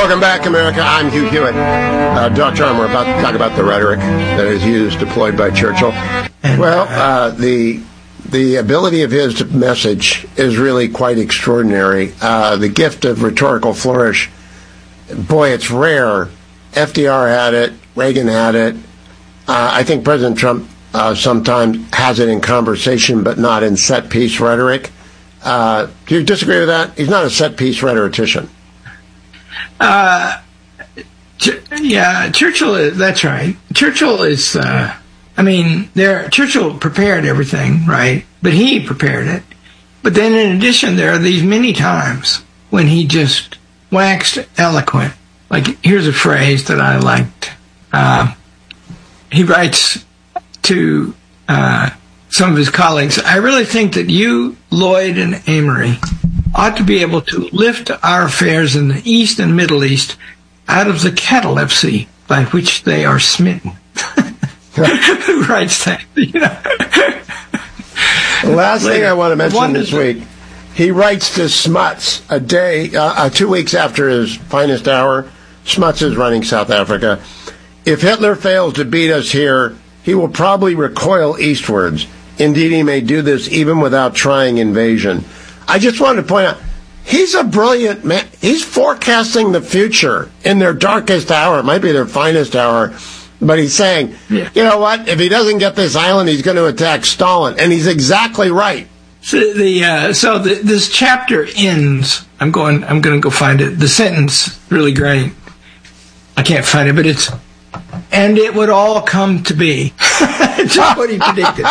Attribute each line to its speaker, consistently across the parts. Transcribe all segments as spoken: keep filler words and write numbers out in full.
Speaker 1: Welcome back, America. I'm Hugh Hewitt. Uh, Doctor Arm, we're about to talk about the rhetoric that is used, deployed by Churchill. Well, uh, the the ability of his to message is really quite extraordinary. Uh, the gift of rhetorical flourish, boy, it's rare. F D R had it. Reagan had it. Uh, I think President Trump uh, sometimes has it in conversation, but not in set-piece rhetoric. Uh, do you disagree with that? He's not a set-piece rhetorician.
Speaker 2: Uh, Ch- yeah, Churchill, that's right. Churchill is, uh, I mean, there, Churchill prepared everything, right? But he prepared it. But then in addition, there are these many times when he just waxed eloquent. Like, here's a phrase that I liked. Uh, he writes to uh, some of his colleagues, I really think that you, Lloyd, and Amory ought to be able to lift our affairs in the East and Middle East out of the catalepsy by which they are smitten. Who writes that? You know?
Speaker 1: The last thing I want to mention this week, he writes to Smuts a day, uh, uh, two weeks after his finest hour. Smuts is running South Africa. If Hitler fails to beat us here, he will probably recoil eastwards. Indeed, he may do this even without trying invasion. I just wanted to point out, he's a brilliant man. He's forecasting the future in their darkest hour. It might be their finest hour. But he's saying, yeah. you know what? If he doesn't get this island, he's going to attack Stalin. And he's exactly right.
Speaker 2: So, the, uh, so the, this chapter ends. I'm going, I'm going to go find it. The sentence, really great. I can't find it, but it's, and it would all come to be. Just what he predicted.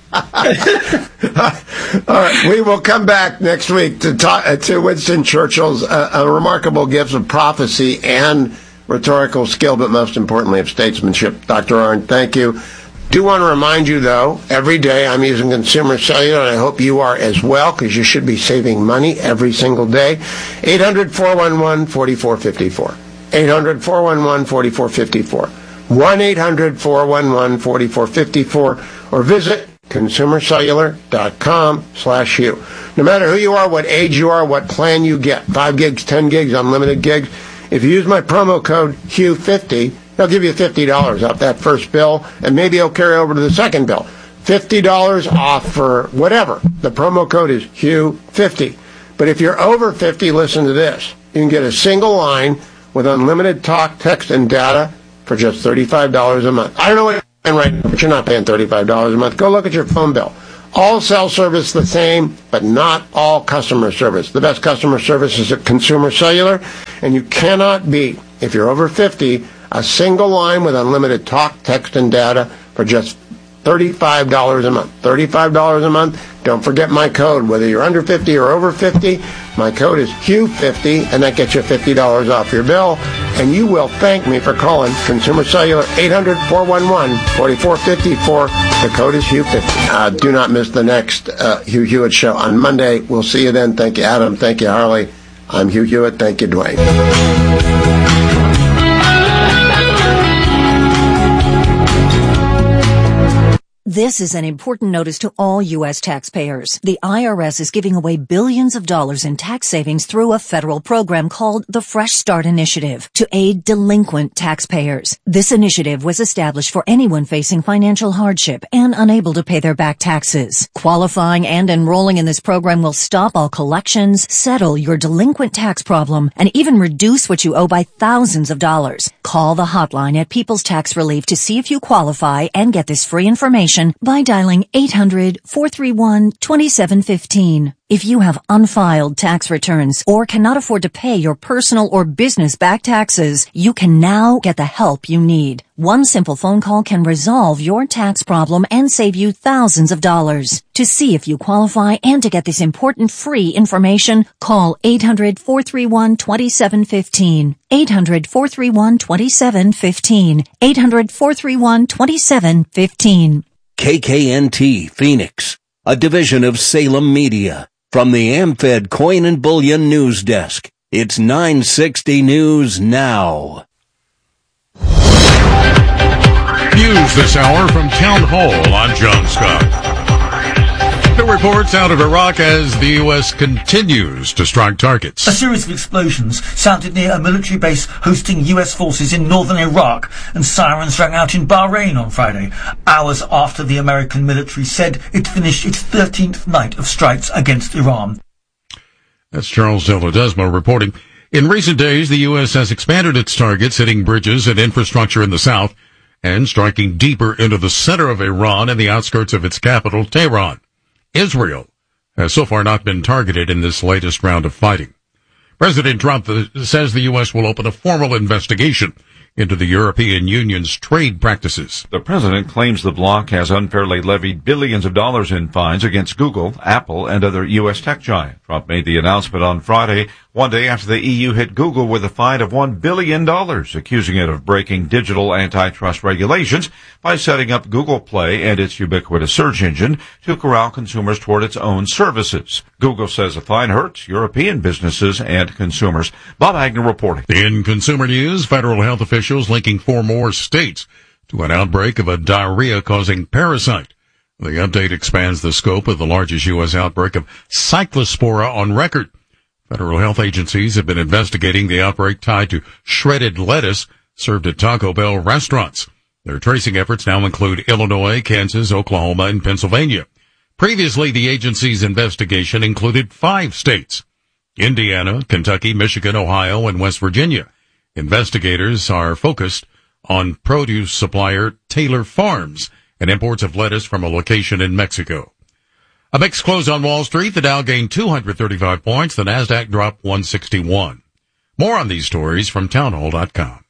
Speaker 1: All right, we will come back next week to talk uh, to Winston Churchill's uh, uh, remarkable gifts of prophecy and rhetorical skill, but most importantly of statesmanship. Doctor Arnn, thank you. Do want to remind you, though, every day I'm using Consumer Cellular, and I hope you are as well, because you should be saving money every single day. eight hundred, four one one, four four five four. eight hundred, four one one, four four five four. one eight hundred, four one one, four four five four. Or visit consumer cellular dot com slash Hugh. No matter who you are, what age you are, what plan you get, five gigs, ten gigs, unlimited gigs, if you use my promo code Hugh fifty, they'll give you fifty dollars off that first bill, and maybe it'll carry over to the second bill. fifty dollars off for whatever. The promo code is Hugh fifty. But if you're over fifty, listen to this. You can get a single line with unlimited talk, text, and data for just thirty-five dollars a month. I don't know what and right, but you're not paying thirty-five dollars a month. Go look at your phone bill. All cell service the same, but not all customer service. The best customer service is at Consumer Cellular, and you cannot beat, if you're over fifty, a single line with unlimited talk, text, and data for just thirty-five dollars a month. thirty-five dollars a month. Don't forget my code. Whether you're under fifty or over fifty, my code is Hugh fifty, and that gets you fifty dollars off your bill. And you will thank me for calling Consumer Cellular, eight hundred, four one one, four four five four. The code is Hugh fifty. Uh, do not miss the next uh, Hugh Hewitt show on Monday. We'll see you then. Thank you, Adam. Thank you, Harley. I'm Hugh Hewitt. Thank you, Dwayne.
Speaker 3: This is an important notice to all U S taxpayers. The I R S is giving away billions of dollars in tax savings through a federal program called the Fresh Start Initiative to aid delinquent taxpayers. This initiative was established for anyone facing financial hardship and unable to pay their back taxes. Qualifying and enrolling in this program will stop all collections, settle your delinquent tax problem, and even reduce what you owe by thousands of dollars. Call the hotline at People's Tax Relief to see if you qualify and get this free information by dialing eight hundred, four three one, two seven one five. If you have unfiled tax returns or cannot afford to pay your personal or business back taxes, you can now get the help you need. One simple phone call can resolve your tax problem and save you thousands of dollars. To see if you qualify and to get this important free information, call eight hundred, four three one, two seven one five. eight hundred, four three one, two seven one five. eight hundred, four three one, two seven one five.
Speaker 4: K K N T Phoenix, a division of Salem Media. From the AmFed Coin and Bullion News Desk, it's nine sixty News Now.
Speaker 5: News this hour from Town Hall on John Scott. The New reports out of Iraq as the U S continues to strike targets.
Speaker 6: A series of explosions sounded near a military base hosting U S forces in northern Iraq, and sirens rang out in Bahrain on Friday, hours after the American military said it finished its thirteenth night of strikes against Iran.
Speaker 5: That's Charles Del Ledesma reporting. In recent days, the U S has expanded its targets, hitting bridges and infrastructure in the south and striking deeper into the center of Iran and the outskirts of its capital, Tehran. Israel has so far not been targeted in this latest round of fighting. President Trump says the U S will open a formal investigation into the European Union's trade practices.
Speaker 7: The president claims the bloc has unfairly levied billions of dollars in fines against Google, Apple, and other U S tech giants. Trump made the announcement on Friday, one day after the E U hit Google with a fine of one billion dollars, accusing it of breaking digital antitrust regulations by setting up Google Play and its ubiquitous search engine to corral consumers toward its own services. Google says the fine hurts European businesses and consumers. Bob Agnew reporting.
Speaker 5: In consumer news, federal health officials linking four more states to an outbreak of a diarrhea-causing parasite. The update expands the scope of the largest U S outbreak of cyclospora on record. Federal health agencies have been investigating the outbreak tied to shredded lettuce served at Taco Bell restaurants. Their tracing efforts now include Illinois, Kansas, Oklahoma, and Pennsylvania. Previously, the agency's investigation included five states: Indiana, Kentucky, Michigan, Ohio, and West Virginia. Investigators are focused on produce supplier Taylor Farms and imports of lettuce from a location in Mexico. A mixed close on Wall Street. The Dow gained two hundred thirty-five points. The Nasdaq dropped one sixty-one. More on these stories from townhall dot com.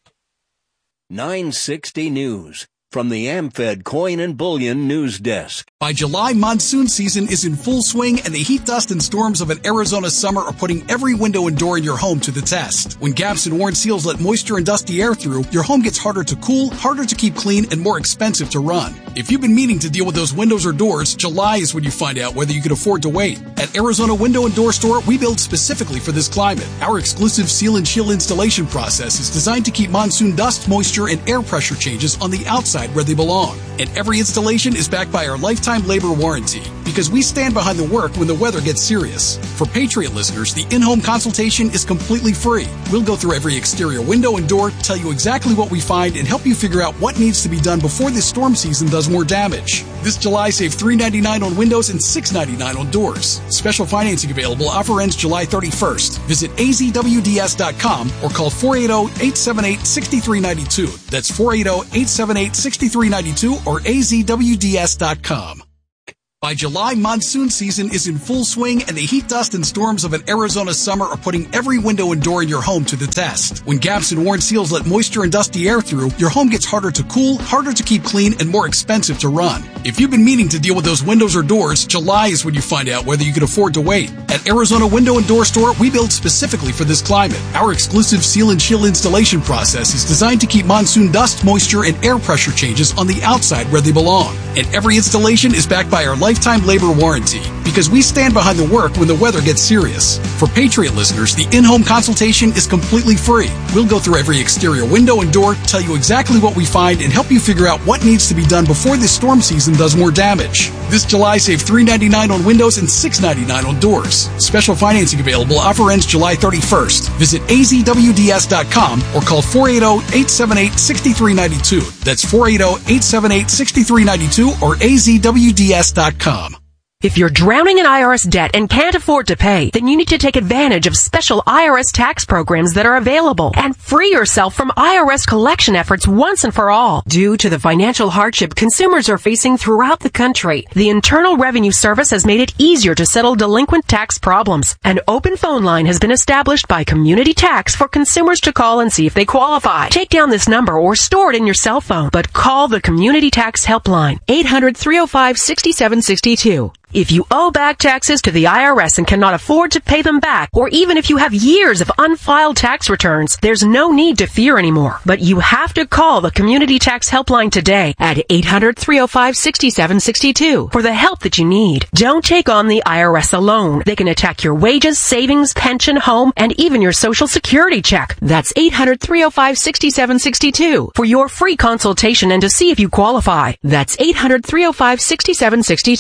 Speaker 4: nine sixty News from the AmFed Coin and Bullion News Desk.
Speaker 8: By July, monsoon season is in full swing, and the heat, dust, and storms of an Arizona summer are putting every window and door in your home to the test. When gaps and worn seals let moisture and dusty air through, your home gets harder to cool, harder to keep clean, and more expensive to run. If you've been meaning to deal with those windows or doors, July is when you find out whether you can afford to wait. At Arizona Window and Door Store, we build specifically for this climate. Our exclusive seal and chill installation process is designed to keep monsoon dust, moisture, and air pressure changes on the outside where they belong. And every installation is backed by our lifetime labor warranty, because we stand behind the work when the weather gets serious. For Patriot listeners, the in-home consultation is completely free. We'll go through every exterior window and door, tell you exactly what we find, and help you figure out what needs to be done before this storm season does more damage. This July, save three dollars and ninety-nine cents on windows and six dollars and ninety-nine cents on doors. Special financing available. Offer ends July thirty-first. Visit A Z W D S dot com or call four eight zero, eight seven eight, six three nine two. That's four eight zero, eight seven eight, six three nine two or A Z W D S dot com. By July, monsoon season is in full swing, and the heat, dust, and storms of an Arizona summer are putting every window and door in your home to the test. When gaps and worn seals let moisture and dusty air through, your home gets harder to cool, harder to keep clean, and more expensive to run. If you've been meaning to deal with those windows or doors, July is when you find out whether you can afford to wait. At Arizona Window and Door Store, we build specifically for this climate. Our exclusive seal and chill installation process is designed to keep monsoon dust, moisture, and air pressure changes on the outside where they belong. And every installation is backed by our lifetime labor warranty, because we stand behind the work when the weather gets serious. For Patriot listeners, the in-home consultation is completely free. We'll go through every exterior window and door, tell you exactly what we find, and help you figure out what needs to be done before this storm season does more damage. This July, save three dollars and ninety-nine cents on windows and six dollars and ninety-nine cents on doors. Special financing available. Offer ends July thirty-first. Visit A Z W D S dot com or call four eight zero, eight seven eight, six three nine two. That's four eight zero, eight seven eight, six three nine two or A Z W D S dot com.
Speaker 9: If you're drowning in I R S debt and can't afford to pay, then you need to take advantage of special I R S tax programs that are available and free yourself from I R S collection efforts once and for all. Due to the financial hardship consumers are facing throughout the country, the Internal Revenue Service has made it easier to settle delinquent tax problems. An open phone line has been established by Community Tax for consumers to call and see if they qualify. Take down this number or store it in your cell phone, but call the Community Tax Helpline, eight hundred, three oh five, six seven six two. If you owe back taxes to the I R S and cannot afford to pay them back, or even if you have years of unfiled tax returns, there's no need to fear anymore. But you have to call the Community Tax Helpline today at eight hundred, three oh five, six seven six two for the help that you need. Don't take on the I R S alone. They can attack your wages, savings, pension, home, and even your Social Security check. That's eight hundred, three oh five, six seven six two for your free consultation and to see if you qualify. That's eight hundred, three oh five, six seven six two.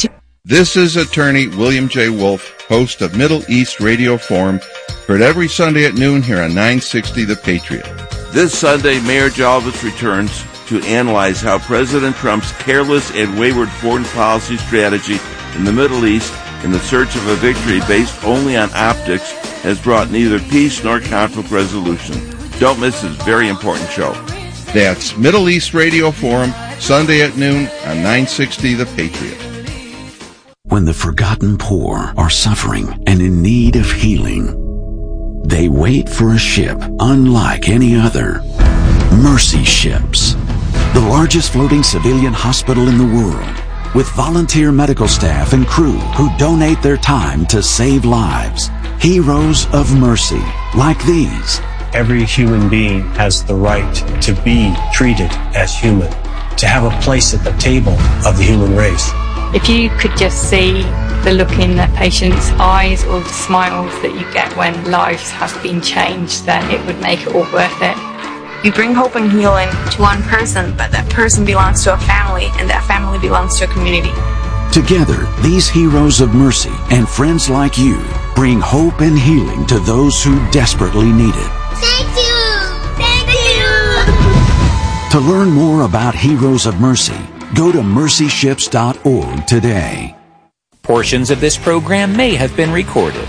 Speaker 10: This is attorney William J. Wolf, host of Middle East Radio Forum, heard every Sunday at noon here on nine sixty The Patriot.
Speaker 11: This Sunday, Mayor Jalvis returns to analyze how President Trump's careless and wayward foreign policy strategy in the Middle East in the search of a victory based only on optics has brought neither peace nor conflict resolution. Don't miss this very important show.
Speaker 10: That's Middle East Radio Forum, Sunday at noon on nine sixty The Patriot.
Speaker 12: When the forgotten poor are suffering and in need of healing, they wait for a ship unlike any other. Mercy Ships, the largest floating civilian hospital in the world, with volunteer medical staff and crew who donate their time to save lives. Heroes of mercy, like these.
Speaker 13: Every human being has the right to be treated as human, to have a place at the table of the human race.
Speaker 14: If you could just see the look in the patient's eyes or the smiles that you get when lives have been changed, then it would make it all worth it.
Speaker 15: You bring hope and healing to one person, but that person belongs to a family, and that family belongs to a community.
Speaker 12: Together, these heroes of mercy and friends like you bring hope and healing to those who desperately need it.
Speaker 16: Thank you! Thank you!
Speaker 12: To learn more about Heroes of Mercy, go to mercy ships dot org today.
Speaker 17: Portions of this program may have been recorded.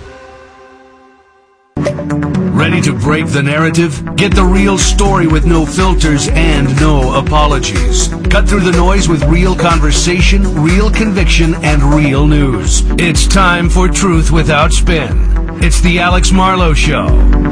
Speaker 18: Ready to break the narrative? Get the real story with no filters and no apologies. Cut through the noise with real conversation, real conviction, and real news. It's time for Truth Without Spin. It's the Alex Marlowe Show.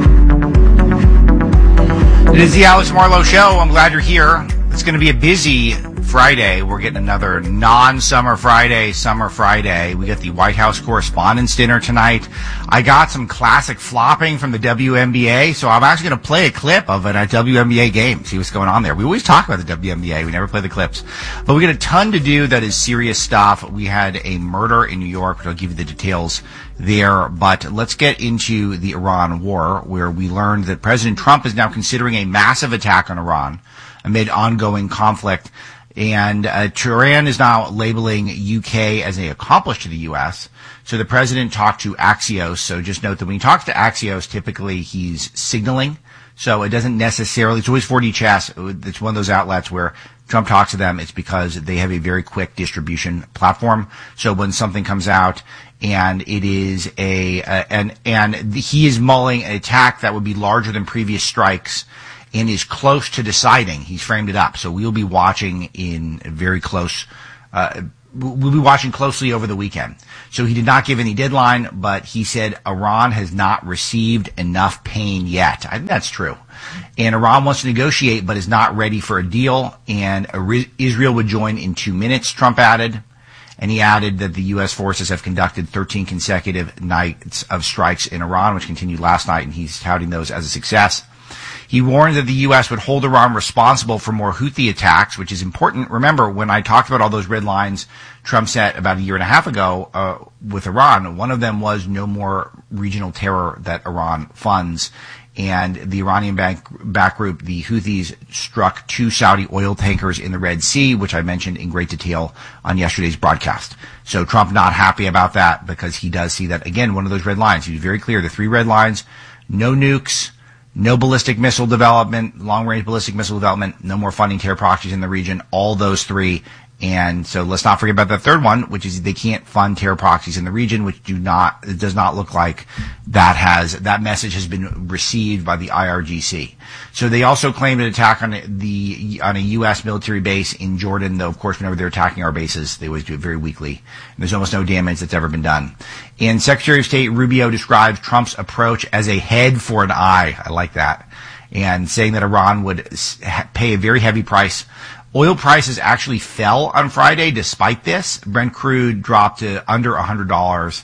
Speaker 19: It is the Alex Marlowe Show. I'm glad you're here. It's going to be a busy Friday. We're getting another non-summer Friday, summer Friday. We got the White House Correspondents' Dinner tonight. I got some classic flopping from the W N B A, so I'm actually going to play a clip of it at W N B A game, see what's going on there. We always talk about the W N B A. We never play the clips. But we got a ton to do that is serious stuff. We had a murder in New York, which I'll give you the details there. But let's get into the Iran war, where we learned that President Trump is now considering a massive attack on Iran amid ongoing conflict. And uh, Tehran is now labeling U K as an accomplice to the U S. So the president talked to Axios. So just note that when he talks to Axios, typically he's signaling. So it doesn't necessarily, it's always four D chess. It's one of those outlets where Trump talks to them. It's because they have a very quick distribution platform. So when something comes out and it is a, uh, and, and he is mulling an attack that would be larger than previous strikes, and is close to deciding. He's framed it up. So we'll be watching in very close, uh, we'll be watching closely over the weekend. So he did not give any deadline, but he said Iran has not received enough pain yet. I think that's true. And Iran wants to negotiate, but is not ready for a deal. And Israel would join in two minutes, Trump added. And he added that the U S forces have conducted thirteen consecutive nights of strikes in Iran, which continued last night, and he's touting those as a success. He warned that the U S would hold Iran responsible for more Houthi attacks, which is important. Remember, when I talked about all those red lines Trump set about a year and a half ago uh, with Iran, one of them was no more regional terror that Iran funds. And the Iranian bank, back group, the Houthis, struck two Saudi oil tankers in the Red Sea, which I mentioned in great detail on yesterday's broadcast. So Trump not happy about that because he does see that, again, one of those red lines. He was very clear. The three red lines, no nukes, no ballistic missile development, long-range ballistic missile development, no more funding terror proxies in the region, all those three. And so let's not forget about the third one, which is they can't fund terror proxies in the region, which do not, it does not look like that has, that message has been received by the I R G C. So they also claimed an attack on the, on a U S military base in Jordan, though of course whenever they're attacking our bases, they always do it very weakly. And there's almost no damage that's ever been done. And Secretary of State Rubio describes Trump's approach as a head for an eye. I like that. And saying that Iran would pay a very heavy price. Oil prices actually fell on Friday despite this. Brent crude dropped to under one hundred dollars.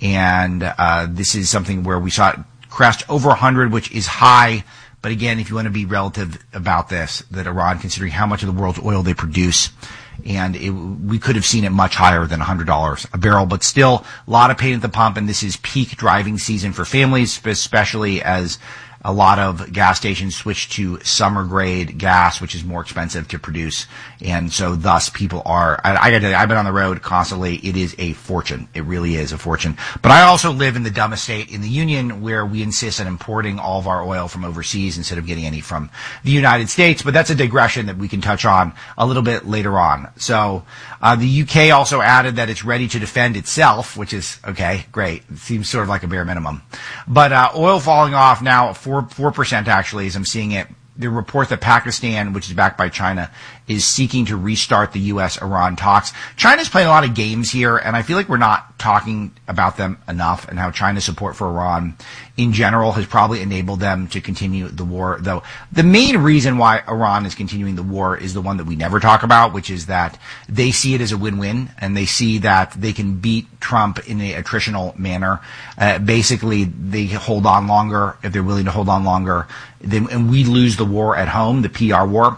Speaker 19: And uh this is something where we saw it crest over one hundred, which is high. But again, if you want to be relative about this, that Iran, considering how much of the world's oil they produce, and it, we could have seen it much higher than one hundred dollars a barrel. But still, a lot of pain at the pump, and this is peak driving season for families, especially as a lot of gas stations switched to summer grade gas, which is more expensive to produce. And so thus people are, I, I got to, I've been on the road constantly. It is a fortune. It really is a fortune. But I also live in the dumbest state in the Union where we insist on importing all of our oil from overseas instead of getting any from the United States. But that's a digression that we can touch on a little bit later on. So, uh, the U K also added that it's ready to defend itself, which is, okay, great. It seems sort of like a bare minimum. But, uh, oil falling off now, four, four percent actually, as I'm seeing it. The report that Pakistan, which is backed by China, is seeking to restart the U S Iran talks. China's playing a lot of games here, and I feel like we're not talking about them enough, and how China's support for Iran in general has probably enabled them to continue the war. Though the main reason why Iran is continuing the war is the one that we never talk about, which is that they see it as a win-win, and they see that they can beat Trump in a attritional manner. Uh, basically, they hold on longer if they're willing to hold on longer. Then, and we lose the war at home, the P R war,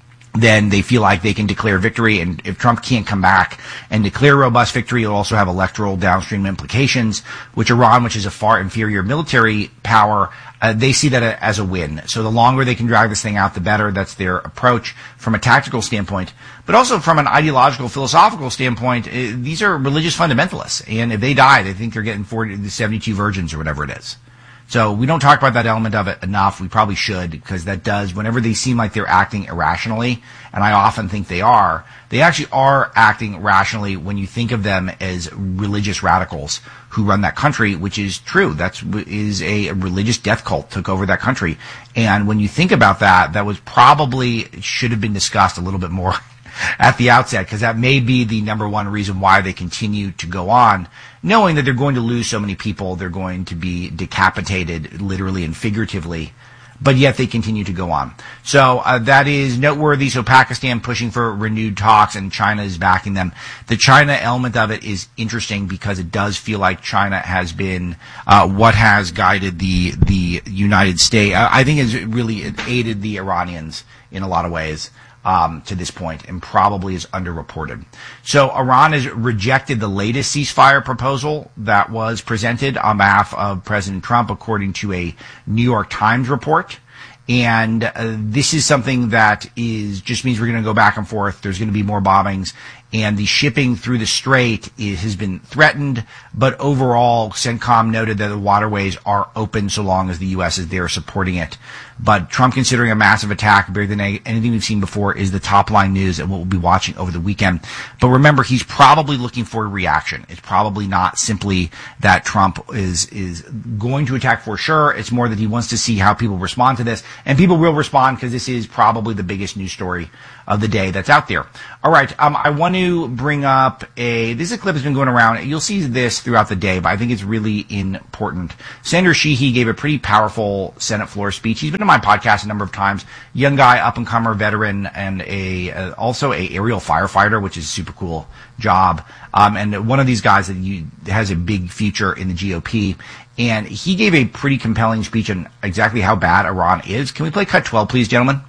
Speaker 19: then they feel like they can declare victory. And if Trump can't come back and declare robust victory, it'll also have electoral downstream implications, which Iran, which is a far inferior military power, uh, they see that as a win. So the longer they can drag this thing out, the better. That's their approach from a tactical standpoint. But also from an ideological, philosophical standpoint, uh, these are religious fundamentalists. And if they die, they think they're getting forty, seventy-two virgins or whatever it is. So we don't talk about that element of it enough. We probably should, because that does, whenever they seem like they're acting irrationally, and I often think they are, they actually are acting rationally when you think of them as religious radicals who run that country, which is true. That's is a religious death cult took over that country. And when you think about that, that was probably should have been discussed a little bit more at the outset, because that may be the number one reason why they continue to go on, knowing that they're going to lose so many people, they're going to be decapitated literally and figuratively, but yet they continue to go on. So uh, that is noteworthy. So Pakistan pushing for renewed talks, and China is backing them. The China element of it is interesting because it does feel like China has been uh, what has guided the the United States. I think has really aided the Iranians in a lot of ways. Um, to this point, and probably is underreported. So Iran has rejected the latest ceasefire proposal that was presented on behalf of President Trump, according to a New York Times report. And uh, this is something that is just means we're going to go back and forth. There's going to be more bombings, and the shipping through the strait is, has been threatened. But overall, CENTCOM noted that the waterways are open so long as the U S is there supporting it. But Trump considering a massive attack bigger than anything we've seen before is the top line news and what we'll be watching over the weekend. But remember, he's probably looking for a reaction. It's probably not simply that Trump is is going to attack for sure. It's more that he wants to see how people respond to this. And people will respond because this is probably the biggest news story of the day that's out there. All right, um, I want to bring up a, this is a clip that's been going around. You'll see this throughout the day, but I think it's really important. Senator Sheehy gave a pretty powerful Senate floor speech. He's been on my podcast a number of times. Young guy, up-and-comer veteran, and a uh, also a aerial firefighter, which is a super cool job. Um, and one of these guys that you, has a big future in the G O P. And he gave a pretty compelling speech on exactly how bad Iran is. Can we play cut twelve, please, gentlemen?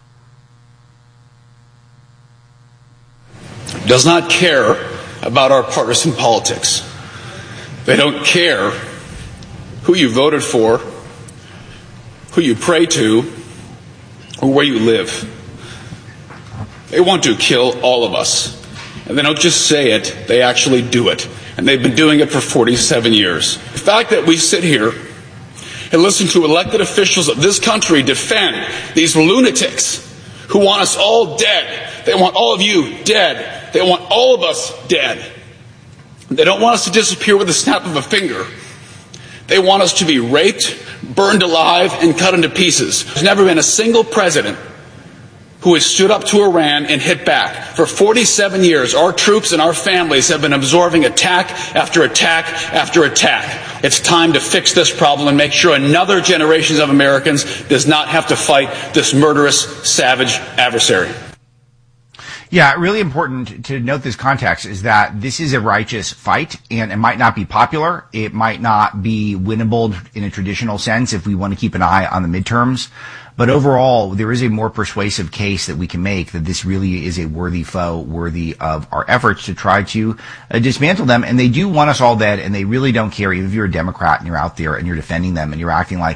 Speaker 20: Does not care about our partisan politics. They don't care who you voted for, who you pray to, or where you live. They want to kill all of us. And they don't just say it, they actually do it. And they've been doing it for forty-seven years. The fact that we sit here and listen to elected officials of this country defend these lunatics who want us all dead. They want all of you dead. They want all of us dead. They don't want us to disappear with a snap of a finger. They want us to be raped, burned alive, and cut into pieces. There's never been a single president who has stood up to Iran and hit back. For forty-seven years, our troops and our families have been absorbing attack after attack after attack. It's time to fix this problem and make sure another generation of Americans does not have to fight this murderous, savage adversary.
Speaker 19: Yeah, really important to note this context is that this is a righteous fight, and it might not be popular. It might not be winnable in a traditional sense if we want to keep an eye on the midterms. But overall, there is a more persuasive case that we can make that this really is a worthy foe, worthy of our efforts to try to uh, dismantle them. And they do want us all dead, and they really don't care. Even if you're a Democrat and you're out there and you're defending them and you're acting like,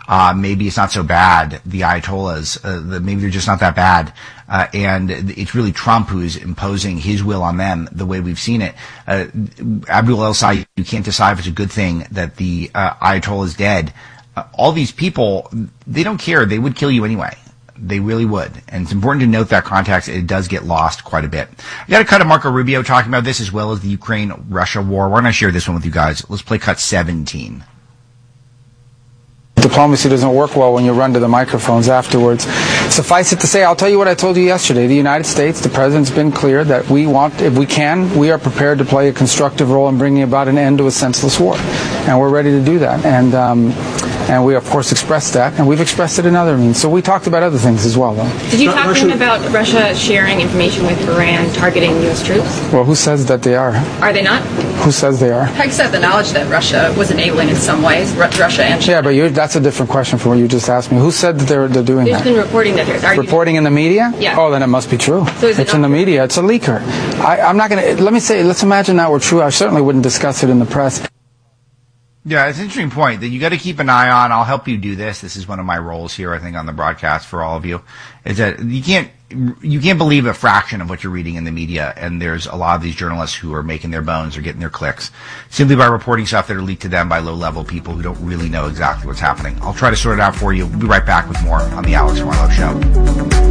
Speaker 19: uh, maybe it's not so bad. The Ayatollahs, uh, the, maybe they're just not that bad. Uh, and it's really Trump who's imposing his will on them the way we've seen it. Uh, Abdul El-Sayed, you can't decide if it's a good thing that the uh, Ayatollah is dead. Uh, all these people, they don't care. They would kill you anyway. They really would. And it's important to note that context. It does get lost quite a bit. I got a cut of Marco Rubio talking about this as well as the Ukraine-Russia war. Why don't I share this one with you guys? Let's play cut seventeen.
Speaker 21: Diplomacy doesn't work well when you run to the microphones afterwards. Suffice it to say, I'll tell you what I told you yesterday. The United States, the President's been clear that we want, if we can, we are prepared to play a constructive role in bringing about an end to a senseless war. And we're ready to do that. And, um, and we, of course, expressed that, and we've expressed it in other means. So we talked about other things as well, though.
Speaker 22: Did you talk to him about Russia sharing information with Iran targeting U S troops?
Speaker 21: Well, who says that they are?
Speaker 22: Are they not?
Speaker 21: Who says they are?
Speaker 22: Peg said the knowledge that Russia was enabling in some ways, Russia and China.
Speaker 21: Yeah, but you're, that's a different question from what you just asked me. Who said that they're, they're doing
Speaker 22: There's
Speaker 21: that?
Speaker 22: There's been reporting that there's...
Speaker 21: Reporting in the media?
Speaker 22: Yeah.
Speaker 21: Oh, then it must be true.
Speaker 22: So is it
Speaker 21: it's in the media. It's a leaker. I, I'm not going to... Let me say, let's imagine that were true. I certainly wouldn't discuss it in the press.
Speaker 19: Yeah, it's an interesting point that you got to keep an eye on. I'll help you do this. This is one of my roles here, I think, on the broadcast for all of you. Is that you can't you can't believe a fraction of what you're reading in the media, and there's a lot of these journalists who are making their bones or getting their clicks simply by reporting stuff that are leaked to them by low-level people who don't really know exactly what's happening. I'll try to sort it out for you. We'll be right back with more on the Alex Marlow Show.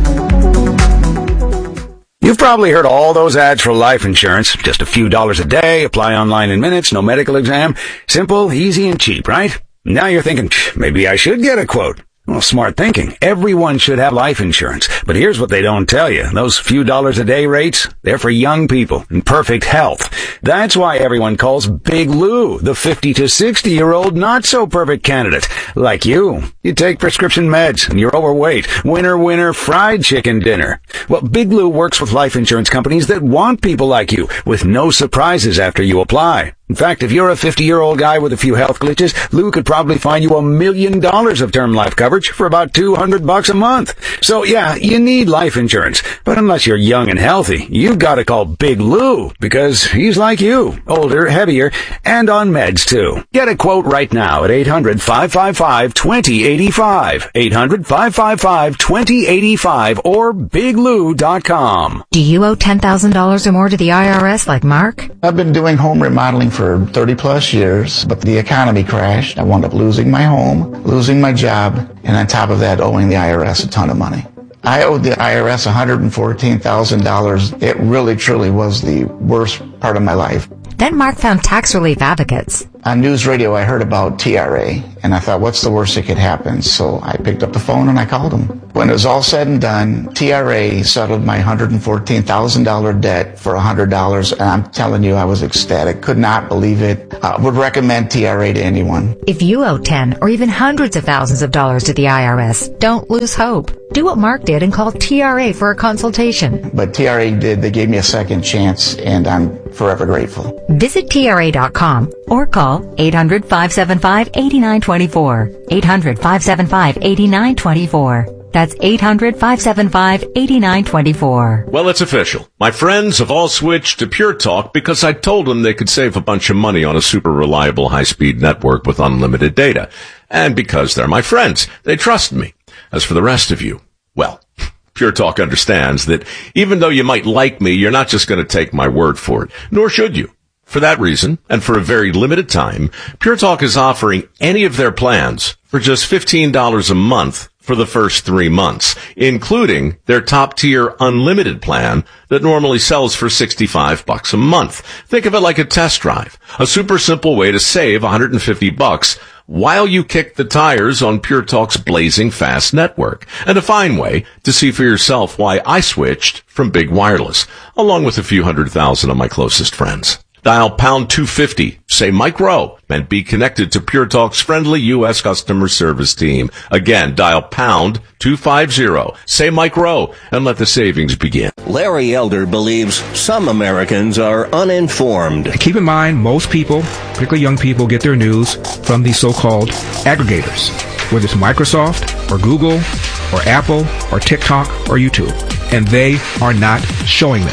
Speaker 23: You've probably heard all those ads for life insurance. Just a few dollars a day, apply online in minutes, no medical exam. Simple, easy, and cheap, right? Now you're thinking, maybe I should get a quote. Well, smart thinking. Everyone should have life insurance. But here's what they don't tell you. Those few dollars a day rates, they're for young people in perfect health. That's why everyone calls Big Lou the fifty to sixty year old not so perfect candidate. Like you. You take prescription meds and you're overweight. Winner, winner, fried chicken dinner. Well, Big Lou works with life insurance companies that want people like you with no surprises after you apply. In fact, if you're a fifty-year-old guy with a few health glitches, Lou could probably find you a million dollars of term life coverage for about two hundred bucks a month. So yeah, you need life insurance. But unless you're young and healthy, you've got to call Big Lou because he's like you, older, heavier, and on meds too. Get a quote right now at eight hundred, five five five, two zero eight five, eight hundred, five five five, two zero eight five or big lou dot com.
Speaker 24: Do you owe ten thousand dollars or more to the I R S like Mark?
Speaker 25: I've been doing home remodeling for for thirty plus years, but the economy crashed. I wound up losing my home, losing my job, and on top of that, owing the I R S a ton of money. I owed the I R S one hundred fourteen thousand dollars. It really, truly was the worst part of my life.
Speaker 24: Then Mark found tax relief advocates.
Speaker 25: On news radio, I heard about T R A, and I thought, what's the worst that could happen? So I picked up the phone and I called them. When it was all said and done, T R A settled my one hundred fourteen thousand dollars debt for one hundred dollars, and I'm telling you, I was ecstatic. Could not believe it. I would recommend T R A to anyone.
Speaker 24: If you owe ten or even hundreds of thousands of dollars to the I R S, don't lose hope. Do what Mark did and call T R A for a consultation.
Speaker 25: But T R A did. They gave me a second chance, and I'm forever grateful.
Speaker 24: Visit T R A dot com or call eight hundred, five seven five, eight nine two four. eight hundred, five seven five, eight nine two four. That's eight hundred, five seven five, eight nine two four.
Speaker 26: Well, it's official. My friends have all switched to Pure Talk because I told them they could save a bunch of money on a super reliable high-speed network with unlimited data. And because they're my friends, they trust me. As for the rest of you, well, Pure Talk understands that even though you might like me, you're not just going to take my word for it, nor should you. For that reason, and for a very limited time, Pure Talk is offering any of their plans for just fifteen dollars a month for the first three months, including their top-tier unlimited plan that normally sells for sixty-five bucks a month. Think of it like a test drive, a super simple way to save one hundred fifty bucks while you kick the tires on Pure Talk's blazing fast network, and a fine way to see for yourself why I switched from Big Wireless, along with a few hundred thousand of my closest friends. Dial pound two fifty, say Mike Rowe, and be connected to Pure Talk's friendly U S customer service team. Again, dial pound two fifty, say Mike Rowe, and let the savings begin.
Speaker 4: Larry Elder believes some Americans are uninformed.
Speaker 27: Keep in mind, most people, particularly young people, get their news from these so-called aggregators, whether it's Microsoft or Google or Apple or TikTok or YouTube. And they are not showing this.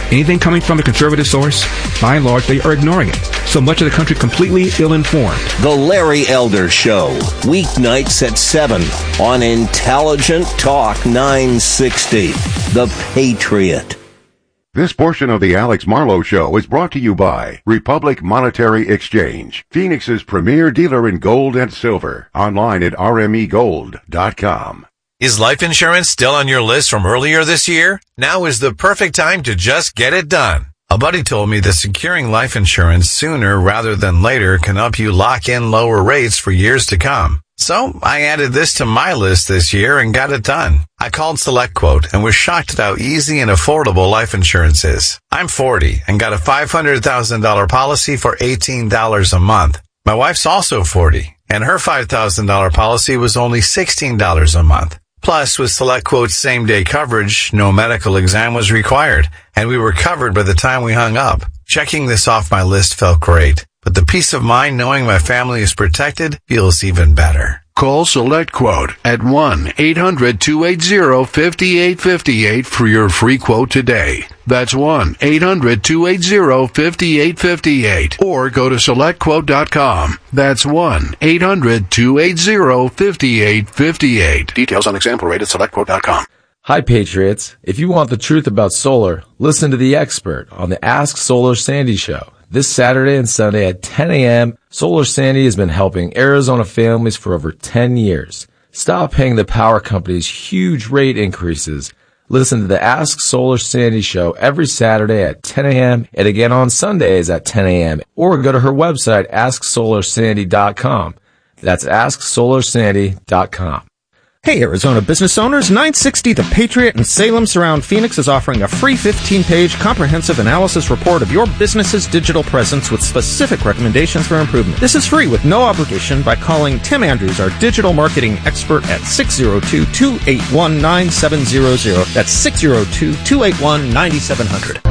Speaker 27: Anything coming from a conservative source, by and large, they are ignoring it. So much of the country completely ill-informed.
Speaker 4: The Larry Elder Show, weeknights at seven on Intelligent Talk nine sixty, The Patriot.
Speaker 1: This portion of the Alex Marlowe Show is brought to you by Republic Monetary Exchange, Phoenix's premier dealer in gold and silver. Online at r m e gold dot com.
Speaker 2: Is life insurance still on your list from earlier this year? Now is the perfect time to just get it done. A buddy told me that securing life insurance sooner rather than later can help you lock in lower rates for years to come. So I added this to my list this year and got it done. I called SelectQuote and was shocked at how easy and affordable life insurance is. I'm forty and got a five hundred thousand dollars policy for eighteen dollars a month. My wife's also forty and her five thousand dollars policy was only sixteen dollars a month. Plus, with SelectQuote's same-day coverage, no medical exam was required, and we were covered by the time we hung up. Checking this off my list felt great, but the peace of mind knowing my family is protected feels even better.
Speaker 18: Call SelectQuote at one eight hundred two eight zero five eight five eight for your free quote today. That's one eight hundred two eight zero five eight five eight. Or go to select quote dot com. That's one eight hundred two eight zero five eight five eight. Details on example rate at select quote dot com.
Speaker 3: Hi, Patriots. If you want the truth about solar, listen to the expert on the Ask Solar Sandy show. This Saturday and Sunday at ten a.m., Solar Sandy has been helping Arizona families for over ten years. Stop paying the power companies huge rate increases. Listen to the Ask Solar Sandy show every Saturday at ten a.m. and again on Sundays at ten a.m. Or go to her website, ask solar sandy dot com. That's ask solar sandy dot com.
Speaker 5: Hey, Arizona business owners, nine sixty The Patriot in Salem Surround Phoenix is offering a free fifteen-page comprehensive analysis report of your business's digital presence with specific recommendations for improvement. This is free with no obligation by calling Tim Andrews, our digital marketing expert, at six oh two, two eight one, nine seven zero zero. That's six oh two, two eight one, nine seven zero zero.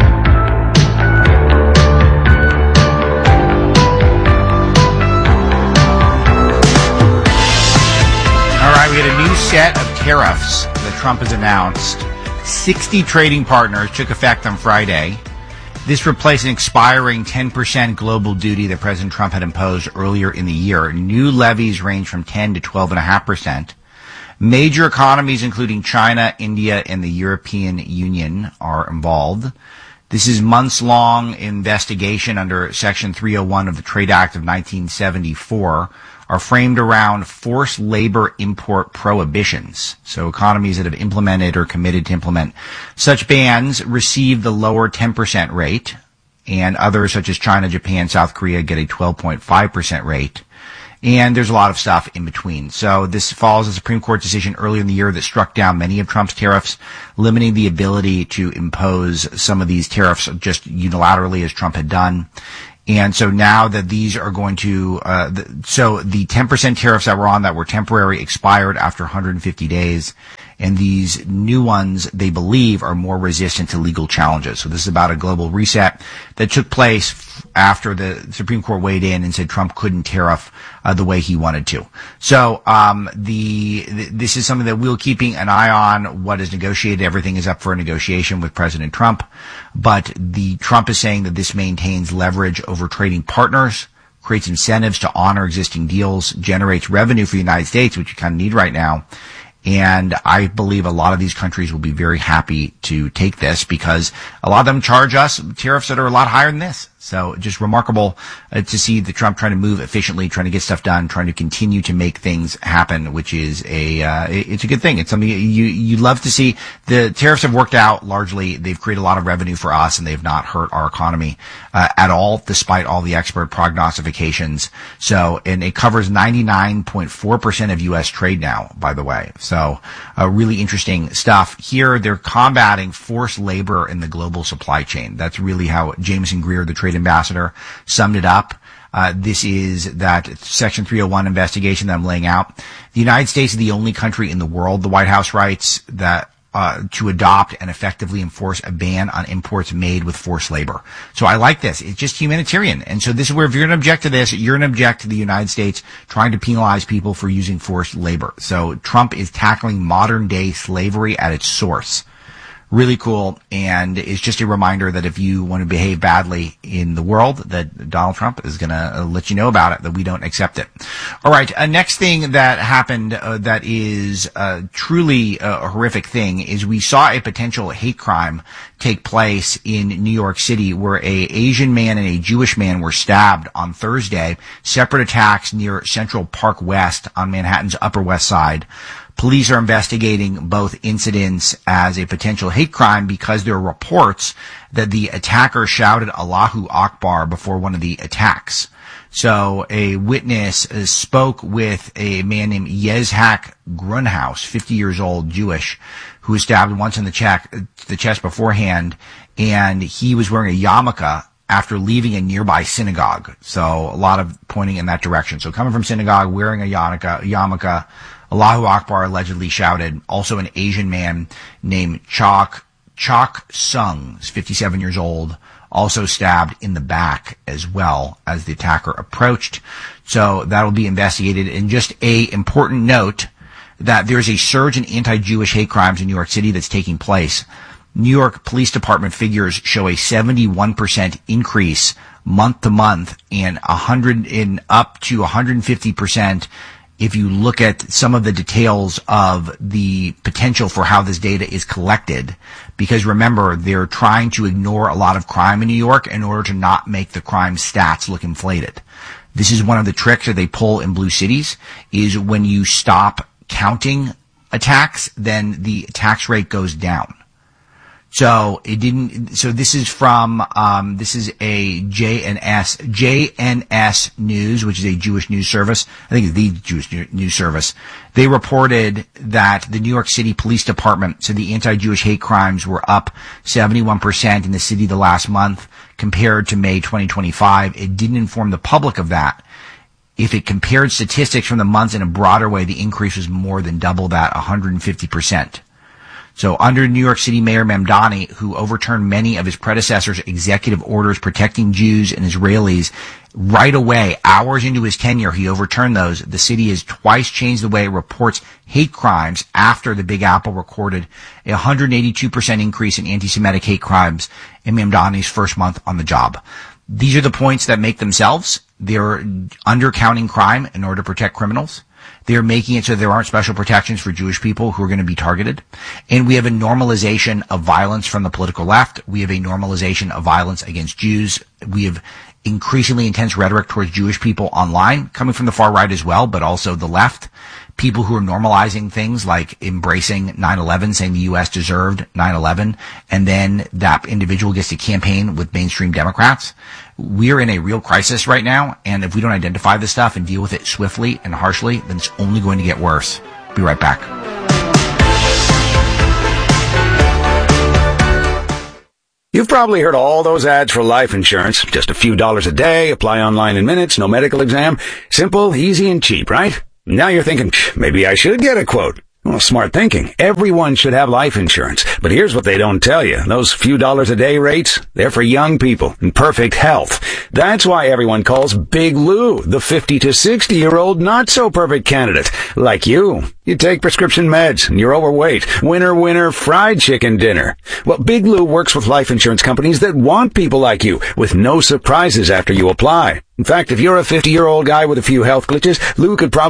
Speaker 19: We had a new set of tariffs that Trump has announced. sixty trading partners took effect on Friday. This replaced an expiring ten percent global duty that President Trump had imposed earlier in the year. New levies range from ten to twelve point five percent. Major economies, including China, India, and the European Union, are involved. This is months-long investigation under Section three oh one of the Trade Act of nineteen seventy-four. Are framed around forced labor import prohibitions. So economies that have implemented or committed to implement such bans receive the lower ten percent rate, and others such as China, Japan, South Korea get a twelve point five percent rate. And there's a lot of stuff in between. So this follows a Supreme Court decision earlier in the year that struck down many of Trump's tariffs, limiting the ability to impose some of these tariffs just unilaterally as Trump had done. And so now that these are going to, uh, the, so the ten percent tariffs that were on that were temporary expired after one hundred fifty days. And these new ones, they believe, are more resistant to legal challenges. So this is about a global reset that took place f- after the Supreme Court weighed in and said Trump couldn't tariff uh, the way he wanted to. So um, the th- this is something that we're keeping an eye on. What is negotiated? Everything is up for a negotiation with President Trump. But the Trump is saying that this maintains leverage over trading partners, creates incentives to honor existing deals, generates revenue for the United States, which you kind of need right now. And I believe a lot of these countries will be very happy to take this because a lot of them charge us tariffs that are a lot higher than this. So just remarkable uh, to see the Trump trying to move efficiently, trying to get stuff done, trying to continue to make things happen, which is a, uh, it's a good thing. It's something you, you love to see. The tariffs have worked out largely. They've created a lot of revenue for us and they've not hurt our economy, uh, at all, despite all the expert prognostications. So, and it covers ninety-nine point four percent of U S trade now, by the way. So, uh, really interesting stuff. Here, they're combating forced labor in the global supply chain. That's really how Jameson Greer, the trade ambassador, summed it up. Uh, this is that Section three oh one investigation that I'm laying out. The United States is the only country in the world, the White House writes, that uh, to adopt and effectively enforce a ban on imports made with forced labor. So I like this. It's just humanitarian. And so this is where if you're going to object to this, you're going to object to the United States trying to penalize people for using forced labor. So Trump is tackling modern day slavery at its source. Really cool, and it's just a reminder that if you want to behave badly in the world, that Donald Trump is going to let you know about it, that we don't accept it. All right, uh, next thing that happened uh, that is uh, truly a horrific thing is we saw a potential hate crime take place in New York City where a Asian man and a Jewish man were stabbed on Thursday, separate attacks near Central Park West on Manhattan's Upper West Side. Police are investigating both incidents as a potential hate crime because there are reports that the attacker shouted Allahu Akbar before one of the attacks. So a witness uh, spoke with a man named Yezhak Grunhaus, fifty years old, Jewish, who was stabbed once in the, check, the chest beforehand, and he was wearing a yarmulke after leaving a nearby synagogue. So a lot of pointing in that direction. So coming from synagogue, wearing a yarmulke, yarmulke Allahu Akbar allegedly shouted. Also an Asian man named Chok, Chok Sung, is fifty-seven years old, also stabbed in the back as well as the attacker approached. So that'll be investigated. And just a important note that there's a surge in anti-Jewish hate crimes in New York City that's taking place. New York Police Department figures show a seventy-one percent increase month to month and one hundred in up to one hundred fifty percent if you look at some of the details of the potential for how this data is collected. Because remember, they're trying to ignore a lot of crime in New York in order to not make the crime stats look inflated. This is one of the tricks that they pull in blue cities, is when you stop counting attacks, then the tax rate goes down. So it didn't, so this is from, um, this is a J N S, J N S News, which is a Jewish news service. I think it's the Jewish news service. They reported that the New York City Police Department said the anti-Jewish hate crimes were up seventy-one percent in the city the last month compared to May twenty twenty-five. It didn't inform the public of that. If it compared statistics from the months in a broader way, the increase was more than double that, one hundred fifty percent. So under New York City Mayor Mamdani, who overturned many of his predecessors' executive orders protecting Jews and Israelis, right away, hours into his tenure, he overturned those. The city has twice changed the way it reports hate crimes after the Big Apple recorded a one hundred eighty-two percent increase in anti-Semitic hate crimes in Mamdani's first month on the job. These are the points that make themselves. They're undercounting crime in order to protect criminals. They're making it so there aren't special protections for Jewish people who are going to be targeted. And we have a normalization of violence from the political left. We have a normalization of violence against Jews. We have increasingly intense rhetoric towards Jewish people online, coming from the far right as well, but also the left. People who are normalizing things like embracing nine eleven, saying the U S deserved nine eleven, and then that individual gets to campaign with mainstream Democrats. We're in a real crisis right now, and if we don't identify this stuff and deal with it swiftly and harshly, then it's only going to get worse. Be right back.
Speaker 23: You've probably heard all those ads for life insurance. Just a few dollars a day, apply online in minutes, no medical exam. Simple, easy, and cheap, right? Now you're thinking, maybe I should get a quote. Well, smart thinking. Everyone should have life insurance. But here's what they don't tell you. Those few dollars a day rates, they're for young people in perfect health. That's why everyone calls Big Lou the fifty to sixty year old not so perfect candidate. Like you. You take prescription meds and you're overweight. Winner, winner, fried chicken dinner. Well, Big Lou works with life insurance companies that want people like you with no surprises after you apply. In fact, if you're a fifty year old guy with a few health glitches, Lou could probably